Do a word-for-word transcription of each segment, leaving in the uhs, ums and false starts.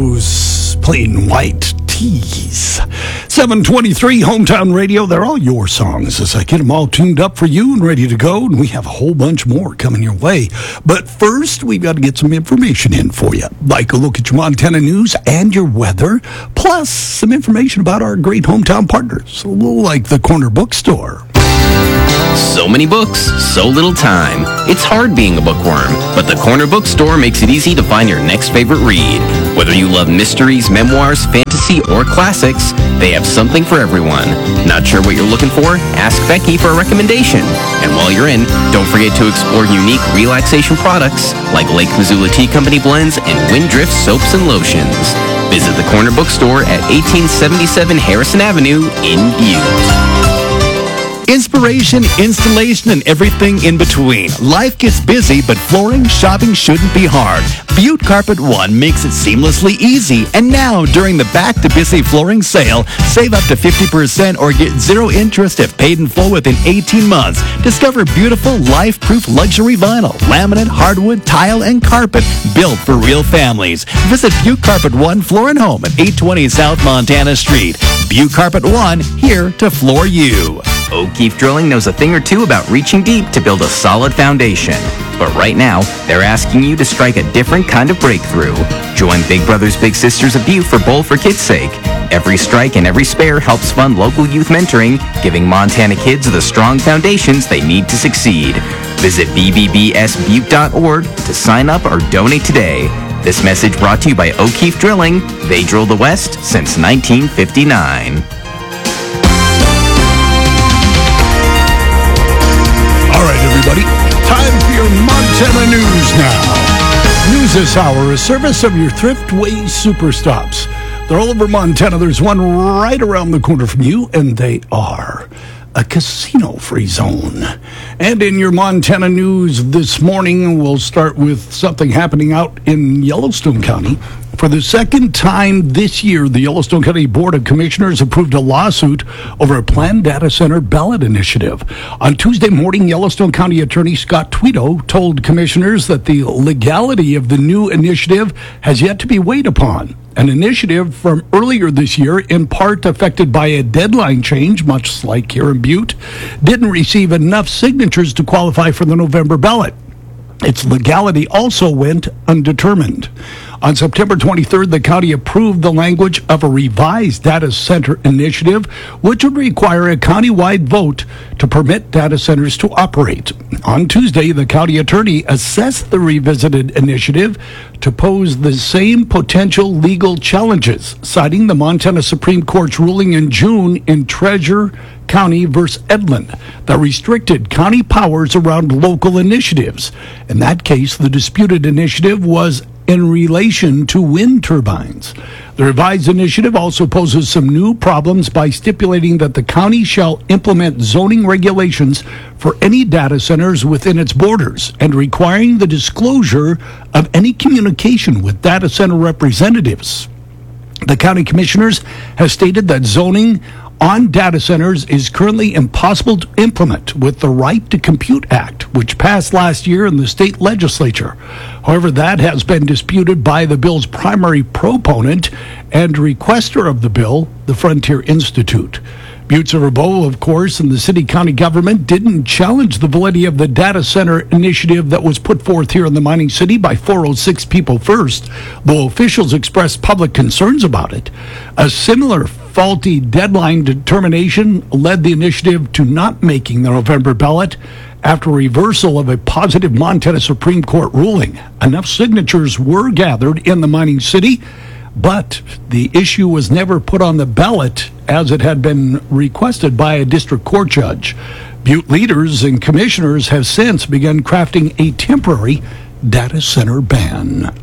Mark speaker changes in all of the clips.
Speaker 1: those plain white tees. seven twenty-three Hometown Radio. They're all your songs as I get them all tuned up for you and ready to go. And we have a whole bunch more coming your way. But first, we've got to get some information in for you, like a look at your Montana news and your weather, plus some information about our great hometown partners, a little like the Corner Bookstore.
Speaker 2: So many books, so little time. It's hard being a bookworm, but the Corner Bookstore makes it easy to find your next favorite read. Whether you love mysteries, memoirs, fantasy, or classics, they have something for everyone. Not sure what you're looking for? Ask Becky for a recommendation. And while you're in, don't forget to explore unique relaxation products like Lake Missoula Tea Company blends and Windrift soaps and lotions. Visit the Corner Bookstore at eighteen seventy-seven Harrison Avenue in Butte.
Speaker 3: Inspiration, installation, and everything in between. Life gets busy, but flooring shopping shouldn't be hard. Butte Carpet One makes it seamlessly easy. And now, during the Back to Busy Flooring Sale, save up to fifty percent or get zero interest if paid in full within eighteen months. Discover beautiful, life-proof luxury vinyl, laminate, hardwood, tile, and carpet built for real families. Visit Butte Carpet One Floor and Home at eight twenty South Montana Street. Butte Carpet One, here to floor you.
Speaker 2: O'Keefe Drilling knows a thing or two about reaching deep to build a solid foundation. But right now, they're asking you to strike a different kind of breakthrough. Join Big Brothers Big Sisters of Butte for Bowl for Kids' sake. Every strike and every spare helps fund local youth mentoring, giving Montana kids the strong foundations they need to succeed. Visit b b b s butte dot org to sign up or donate today. This message brought to you by O'Keefe Drilling. They drill the West since nineteen fifty-nine.
Speaker 1: All right, everybody, time for your Montana news now. News this hour, a service of your Thriftway Superstops. They're all over Montana. There's one right around the corner from you, and they are a casino-free zone. And in your Montana news this morning, we'll start with something happening out in Yellowstone County. For the second time this year, the Yellowstone County Board of Commissioners approved a lawsuit over a planned data center ballot initiative. On Tuesday morning, Yellowstone County Attorney Scott Tweedo told commissioners that the legality of the new initiative has yet to be weighed upon. An initiative from earlier this year, in part affected by a deadline change, much like here in Butte, didn't receive enough signatures to qualify for the November ballot. Its legality also went undetermined. On September twenty-third, the county approved the language of a revised data center initiative, which would require a countywide vote to permit data centers to operate. On Tuesday, the county attorney assessed the revisited initiative to pose the same potential legal challenges, citing the Montana Supreme Court's ruling in June in Treasure County versus Edlin that restricted county powers around local initiatives. In that case, the disputed initiative was in relation to wind turbines. The revised initiative also poses some new problems by stipulating that the county shall implement zoning regulations for any data centers within its borders and requiring the disclosure of any communication with data center representatives. The county commissioners have stated that zoning on data centers is currently impossible to implement with the Right to Compute Act, which passed last year in the state legislature. However, that has been disputed by the bill's primary proponent and requester of the bill, the Frontier Institute. Buttes River Bowl, of course, and the city-county government didn't challenge the validity of the data center initiative that was put forth here in the mining city by four oh six People First, though officials expressed public concerns about it. A similar faulty deadline determination led the initiative to not making the November ballot after reversal of a positive Montana Supreme Court ruling. Enough signatures were gathered in the mining city, but the issue was never put on the ballot as it had been requested by a district court judge. Butte leaders and commissioners have since begun crafting a temporary data center ban.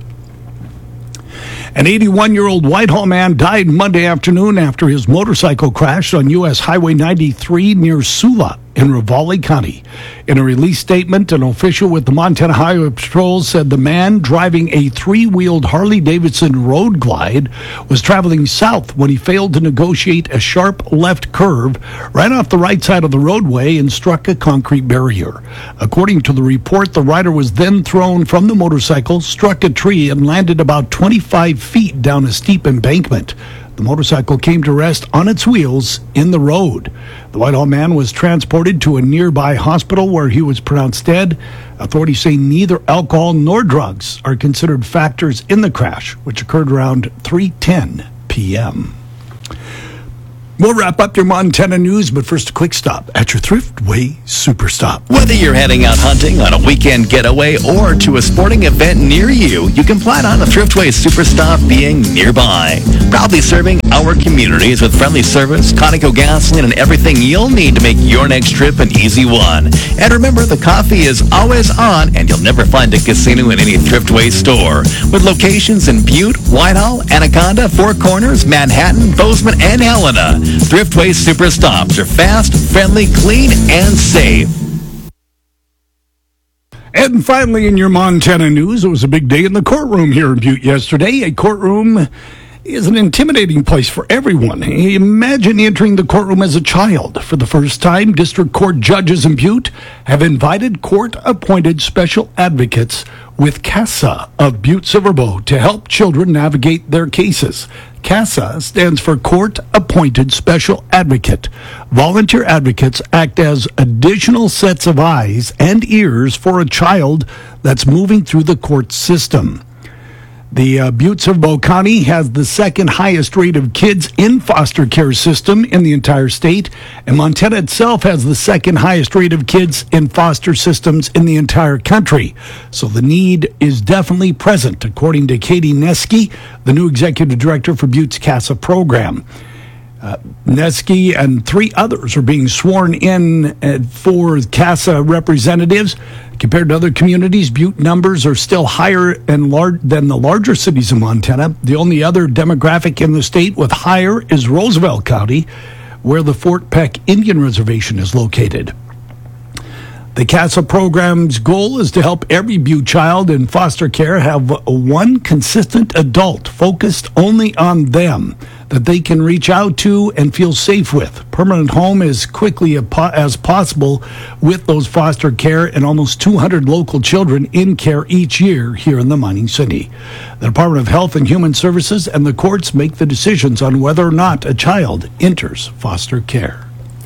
Speaker 1: An eighty-one-year-old Whitehall man died Monday afternoon after his motorcycle crashed on U S Highway ninety-three near Sula. in Ravalli County. In a release statement, an official with the Montana Highway Patrol said the man driving a three-wheeled Harley-Davidson Road Glide was traveling south when he failed to negotiate a sharp left curve, ran off the right side of the roadway, and struck a concrete barrier. According to the report, the rider was then thrown from the motorcycle, struck a tree, and landed about twenty-five feet down a steep embankment. The motorcycle came to rest on its wheels in the road. The Whitehall man was transported to a nearby hospital where he was pronounced dead. Authorities say neither alcohol nor drugs are considered factors in the crash, which occurred around three ten p.m. We'll wrap up your Montana news, but first a quick stop at your Thriftway Superstop.
Speaker 3: Whether you're heading out hunting on a weekend getaway or to a sporting event near you, you can plan on a Thriftway Superstop being nearby. Proudly serving our communities with friendly service, Conoco gasoline, and everything you'll need to make your next trip an easy one. And remember, the coffee is always on, and you'll never find a casino in any Thriftway store. With locations in Butte, Whitehall, Anaconda, Four Corners, Manhattan, Bozeman, and Helena. Thriftway Superstops are fast, friendly, clean, and safe.
Speaker 1: And finally, in your Montana news, it was a big day in the courtroom here in Butte yesterday. A courtroom is an intimidating place for everyone. Imagine entering the courtroom as a child. For the first time, district court judges in Butte have invited court-appointed special advocates with CASA of Butte Silverbow to help children navigate their cases. CASA stands for Court Appointed Special Advocate. Volunteer advocates act as additional sets of eyes and ears for a child that's moving through the court system. The uh, Butte Silverbow County has the second highest rate of kids in foster care system in the entire state, and Montana itself has the second highest rate of kids in foster systems in the entire country. So the need is definitely present, according to Katie Neske, the new executive director for Butte's CASA program. Uh, Neske and three others are being sworn in uh, for CASA representatives. Compared to other communities, Butte numbers are still higher and lar- than the larger cities in Montana. The only other demographic in the state with higher is Roosevelt County, where the Fort Peck Indian Reservation is located. The CASA program's goal is to help every Butte child in foster care have one consistent adult focused only on them that they can reach out to and feel safe with. Permanent home as quickly as possible with those foster care and almost two hundred local children in care each year here in the mining city. The Department of Health and Human Services and the courts make the decisions on whether or not a child enters foster care.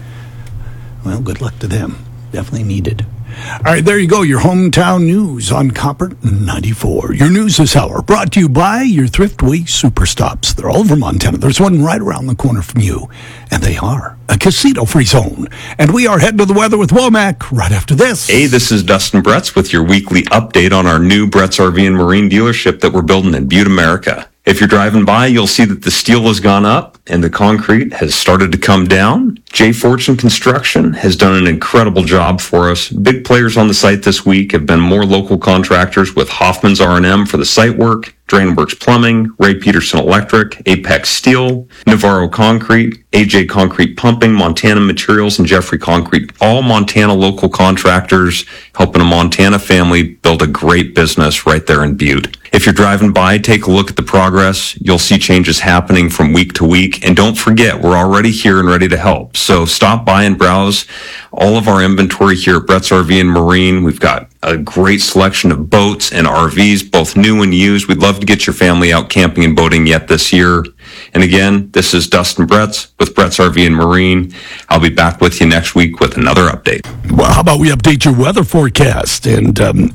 Speaker 1: Well, good luck to them. Definitely needed. All right, there you go, your hometown news on Copper ninety-four. Your news this hour brought to you by your Thriftway Superstops. They're all over Montana. There's one right around the corner from you, and they are a casino-free zone. And we are heading to the weather with Womack right after this.
Speaker 4: Hey, this is Dustin Bretz with your weekly update on our new Bretz R V and Marine dealership that we're building in Butte, America. If you're driving by, you'll see that the steel has gone up and the concrete has started to come down. J. Fortune Construction has done an incredible job for us. Big players on the site this week have been more local contractors with Hoffman's R and M for the site work, Drainworks Plumbing, Ray Peterson Electric, Apex Steel, Navarro Concrete, A J Concrete Pumping, Montana Materials, and Jeffrey Concrete. All Montana local contractors helping a Montana family build a great business right there in Butte. If you're driving by, take a look at the progress. You'll see changes happening from week to week. And don't forget, we're already here and ready to help. So stop by and browse all of our inventory here at Bretz R V and Marine. We've got a great selection of boats and R Vs, both new and used. We'd love to get your family out camping and boating yet this year. And again, this is Dustin Bretz with Bretz R V and Marine. I'll be back with you next week with another update.
Speaker 1: Well, how about we update your weather forecast and um,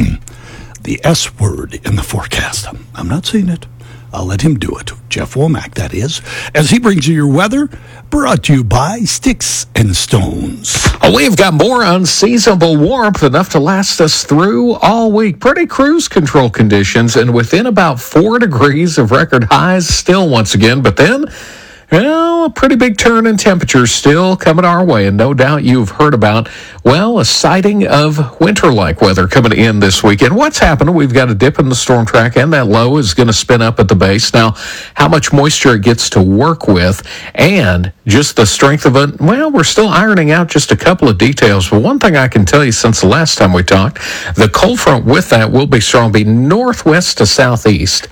Speaker 1: the S word in the forecast? I'm not saying it. I'll let him do it. Jeff Womack, that is, as he brings you your weather, brought to you by Sticks and Stones.
Speaker 5: We've got more unseasonable warmth, enough to last us through all week. Pretty cruise control conditions, and within about four degrees of record highs still once again. But then Well, a pretty big turn in temperatures still coming our way, and no doubt you've heard about, well, a sighting of winter-like weather coming in this weekend. What's happening? We've got a dip in the storm track, and that low is going to spin up at the base. Now, how much moisture it gets to work with, and just the strength of it, well, we're still ironing out just a couple of details. But one thing I can tell you since the last time we talked, the cold front with that will be strong, be northwest to southeast.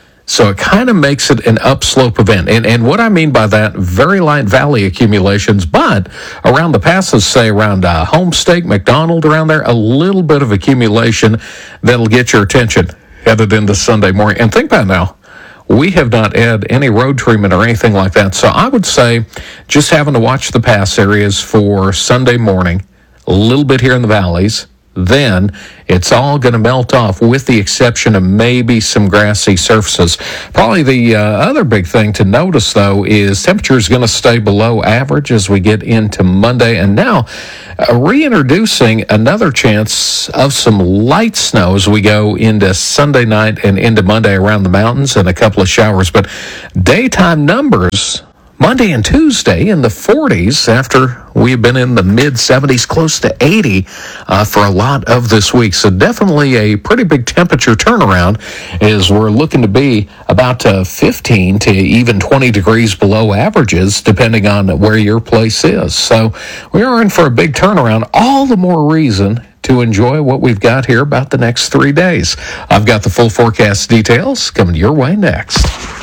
Speaker 5: So it kind of makes it an upslope event. And and what I mean by that, very light valley accumulations, but around the passes, say around uh, Homestake, McDonald, around there, a little bit of accumulation that'll get your attention headed into Sunday morning. And think about it now, we have not had any road treatment or anything like that. So I would say just having to watch the pass areas for Sunday morning, a little bit here in the valleys, then it's all going to melt off with the exception of maybe some grassy surfaces. Probably the uh, other big thing to notice, though, is temperature is going to stay below average as we get into Monday. And now uh, reintroducing another chance of some light snow as we go into Sunday night and into Monday around the mountains and a couple of showers. But daytime numbers Monday and Tuesday in the forties after we've been in the mid seventies, close to eighty uh, for a lot of this week. So definitely a pretty big temperature turnaround as we're looking to be about uh, fifteen to even twenty degrees below averages, depending on where your place is. So we are in for a big turnaround. All the more reason to enjoy what we've got here about the next three days. I've got the full forecast details coming your way next.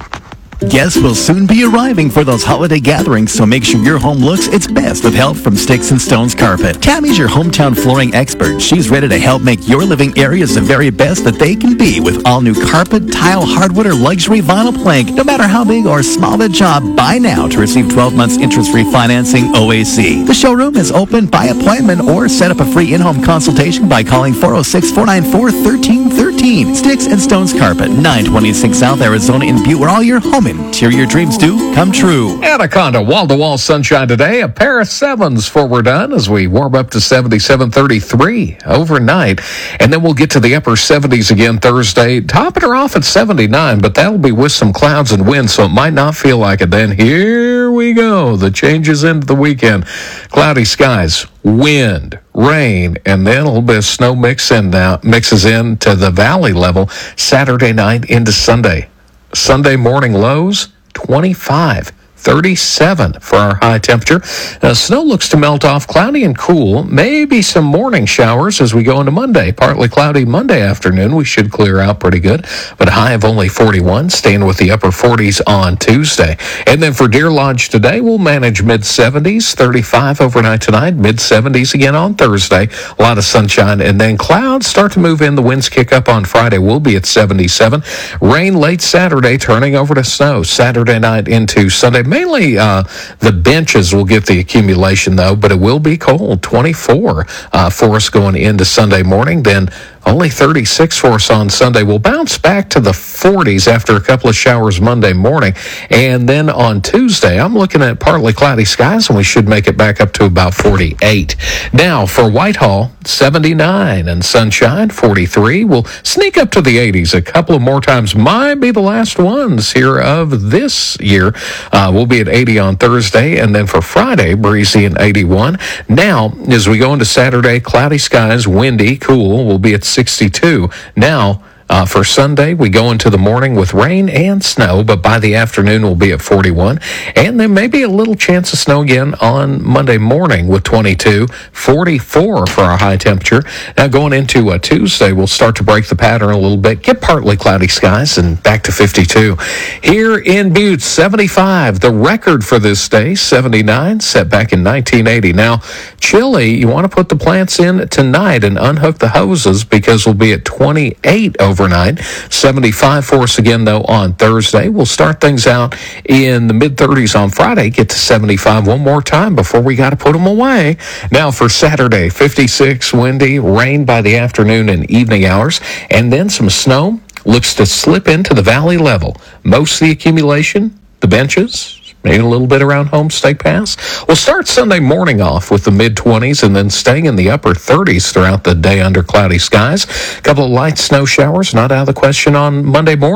Speaker 3: Guests will soon be arriving for those holiday gatherings, so make sure your home looks its best with help from Sticks and Stones Carpet. Tammy's your hometown flooring expert. She's ready to help make your living areas the very best that they can be with all new carpet, tile, hardwood, or luxury vinyl plank. No matter how big or small the job, buy now to receive twelve months interest-free financing O A C. The showroom is open by appointment or set up a free in-home consultation by calling four oh six, four nine four, one three one three. Sticks and Stones Carpet, nine twenty-six South Arizona in Butte, where all your home interior dreams do come true.
Speaker 5: Anaconda, wall-to-wall sunshine today. A pair of sevens for we're done as we warm up to seventy-seven thirty-three overnight. And then we'll get to the upper seventies again Thursday. Topping her off at seventy-nine, but that'll be with some clouds and wind, so it might not feel like it. Then here we go. The changes into the weekend. Cloudy skies, wind, rain, and then a little bit of snow mix in now, mixes in to the valley level Saturday night into Sunday. Sunday morning lows, twenty-five. thirty-seven for our high temperature. Now, snow looks to melt off, cloudy and cool. Maybe some morning showers as we go into Monday. Partly cloudy Monday afternoon. We should clear out pretty good, but a high of only forty-one, staying with the upper forties on Tuesday. And then for Deer Lodge today, we'll manage mid seventies, thirty-five overnight tonight, mid seventies again on Thursday. A lot of sunshine, and then clouds start to move in. The winds kick up on Friday. We'll be at seventy-seven. Rain late Saturday, turning over to snow Saturday night into Sunday. Mainly uh, the benches will get the accumulation, though, but it will be cold, twenty-four uh, for us going into Sunday morning. Then only thirty-six for us on Sunday. We'll bounce back to the forties after a couple of showers Monday morning. And then on Tuesday, I'm looking at partly cloudy skies, and we should make it back up to about forty-eight. Now, for Whitehall, seventy-nine and sunshine, forty-three. We'll sneak up to the eighties a couple of more times. Might be the last ones here of this year. Uh, we'll be at eighty on Thursday, and then for Friday, breezy and eighty-one. Now, as we go into Saturday, cloudy skies, windy, cool. We'll be at sixty-two. Now, Uh, for Sunday, we go into the morning with rain and snow, but by the afternoon, we'll be at forty-one. And then maybe a little chance of snow again on Monday morning with twenty-two, forty-four for our high temperature. Now, going into uh, Tuesday, we'll start to break the pattern a little bit, get partly cloudy skies, and back to fifty-two. Here in Butte, seventy-five. The record for this day, seventy-nine, set back in nineteen eighty. Now, chilly, you want to put the plants in tonight and unhook the hoses because we'll be at twenty-eight over. Overnight. seventy-five for us again, though, on Thursday. We'll start things out in the mid-thirties on Friday, get to seventy-five one more time before we got to put them away. Now for Saturday, fifty-six, windy, rain by the afternoon and evening hours, and then some snow looks to slip into the valley level. Most of the accumulation, the benches, maybe a little bit around Homestake Pass. We'll start Sunday morning off with the mid-twenties and then staying in the upper thirties throughout the day under cloudy skies. A couple of light snow showers, not out of the question on Monday morning.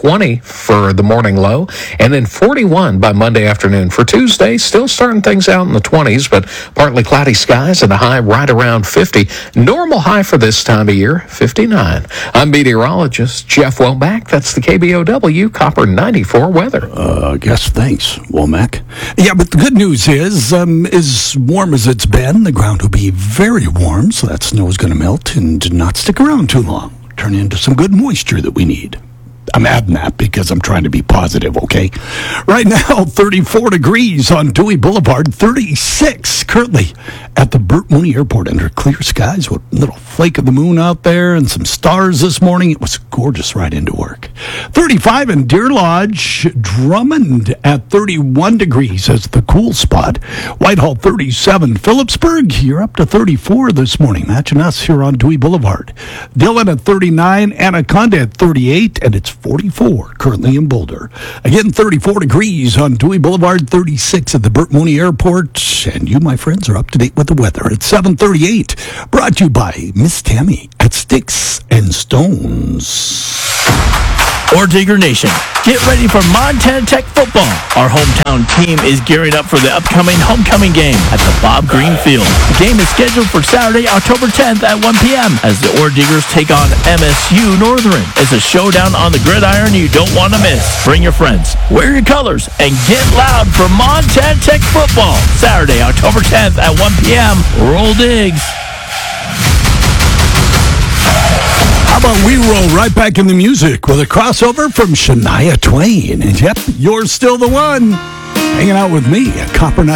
Speaker 5: twenty for the morning low, and then forty-one by Monday afternoon. For Tuesday, still starting things out in the twenties, but partly cloudy skies and a high right around fifty. Normal high for this time of year, fifty-nine. I'm meteorologist Jeff Womack. That's the K B O W Copper ninety-four weather.
Speaker 1: Uh, guess thanks, Womack. Yeah, but the good news is, um, as warm as it's been, the ground will be very warm, so that snow is going to melt and not stick around too long. Turn into some good moisture that we need. I'm adding that because I'm trying to be positive, okay? Right now, thirty-four degrees on Dewey Boulevard, thirty-six currently at the Burt Mooney Airport under clear skies with a little flake of the moon out there and some stars this morning. It was gorgeous right into work. thirty-five in Deer Lodge, Drummond at thirty-one degrees as the cool spot. Whitehall, thirty-seven. Phillipsburg, you're up to thirty-four this morning, matching us here on Dewey Boulevard. Dillon at thirty-nine, Anaconda at thirty-eight, and it's forty-four currently in Boulder. Again, thirty-four degrees on Dewey Boulevard, thirty-six at the Burt Mooney Airport. And you, my friends, are up to date with the weather at seven thirty-eight. Brought to you by Miss Tammy at Sticks and Stones.
Speaker 6: Or Digger Nation, get ready for Montana Tech football. Our hometown team is gearing up for the upcoming homecoming game at the Bob Green Field. The game is scheduled for Saturday, October tenth at one p.m. as the Ore Diggers take on M S U Northern. It's a showdown on the gridiron you don't want to miss. Bring your friends, wear your colors, and get loud for Montana Tech football. Saturday, October tenth at one p.m. Roll Digs.
Speaker 1: How about we roll right back in the music with a crossover from Shania Twain? And yep, you're still the one hanging out with me at Copper